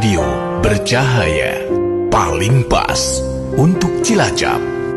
Radio bercahaya, paling pas untuk Cilacap.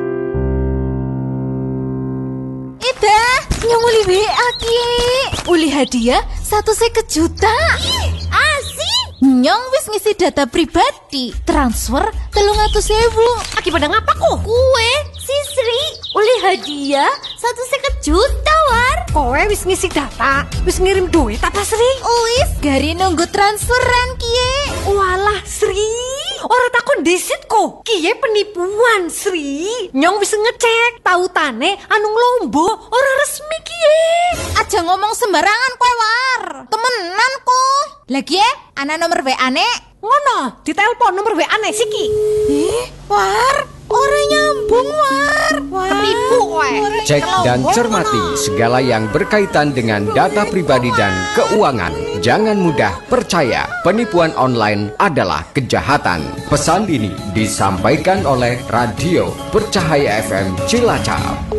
Ida, nyong uli WA ki. Uli hadiah 150 juta. Asik. Nyong wis ngisi data pribadi, transfer 300.000. Akibat ngapa kok? Kue, si Sri, uli hadiah 150 juta war. Kowe wis ngisi data, wis ngirim duit apa Sri? Wis, gari nunggu transferan kie. Walah Sri, orang takon disit kok. Kie penipuan Sri. Nyong wis ngecek, tautane anu Lombo ora resmi kie. Aja ngomong sembarangan kowe war. Temenan kok. Lagi ana nomor WA-ne. Ngono, ditelepon nomor WA-ne siki. War, ora nyambung war. Penipu kowe. Cek dan cermati segala yang berkaitan dengan data pribadi dan keuangan. Jangan mudah percaya, penipuan online adalah kejahatan. Pesan ini disampaikan oleh Radio Bercahaya FM Cilacap.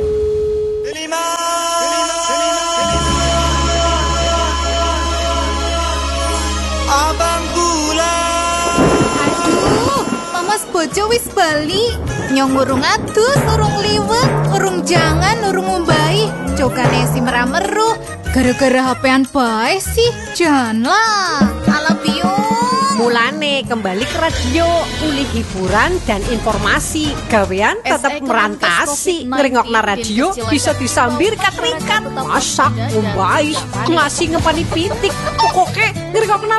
Bojo wis bali, nyong urung adus, urung liwet, urung jangan, urung ngumbahi, jokane si merameru, gara-gara HP-an bae sih, janganlah, ala biung. Mulane kembali ke radio, uli hiburan dan informasi, gawean tetap merantasi, ngerengokna radio bisa disambir kat-rikat, masak, ngumbahi, ngasih ngepani pitik, pokoknya ngerengokna